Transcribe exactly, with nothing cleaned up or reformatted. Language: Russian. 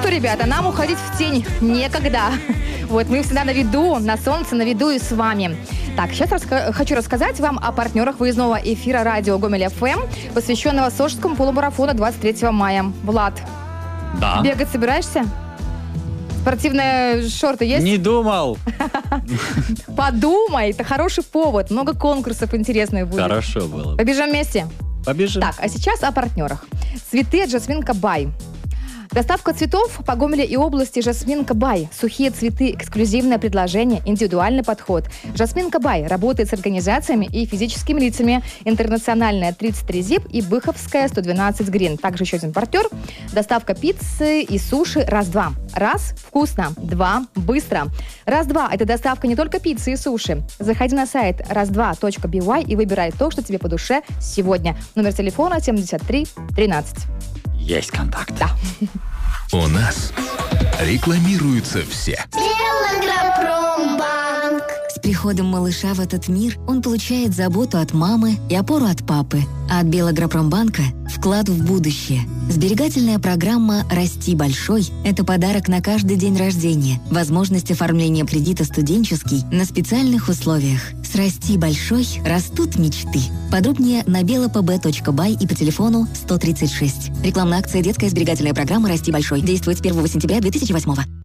что, ребята, нам уходить в тень некогда. Вот, мы всегда на виду, на солнце, на виду и с вами. Так, сейчас раска- хочу рассказать вам о партнерах выездного эфира радио Гомель эф эм, посвященного Сожскому полумарафону двадцать третьего мая. Влад, Да. бегать собираешься? Спортивные шорты есть? Не думал. Подумай, это хороший повод. Много конкурсов интересных будет. Хорошо было. Побежим вместе? Побежим. Так, а сейчас о партнерах. Цветы от Жасминка Бай. Доставка цветов по Гомеле и области Жасминка Бай. Сухие цветы, эксклюзивное предложение, индивидуальный подход. Жасминка Бай работает с организациями и физическими лицами. Интернациональная тридцать три зип и Быховская сто двенадцать грин. Также еще один партнер. Доставка пиццы и суши раз-два. Раз – вкусно. Два – быстро. Раз-два – это доставка не только пиццы и суши. Заходи на сайт раз два точка би уай и выбирай то, что тебе по душе сегодня. Номер телефона семьдесят три тринадцать. Есть контакт. Да. У нас рекламируются все. Белагропромбанк. С приходом малыша в этот мир он получает заботу от мамы и опору от папы. А от Белагропромбанка – вклад в будущее. Сберегательная программа «Расти большой» – это подарок на каждый день рождения, возможность оформления кредита студенческий на специальных условиях. С «Расти большой» растут мечты. Подробнее на белапб точка бай и по телефону сто тридцать шесть. Рекламная акция «Детская сберегательная программа «Расти большой» действует с первого сентября две тысячи восьмого.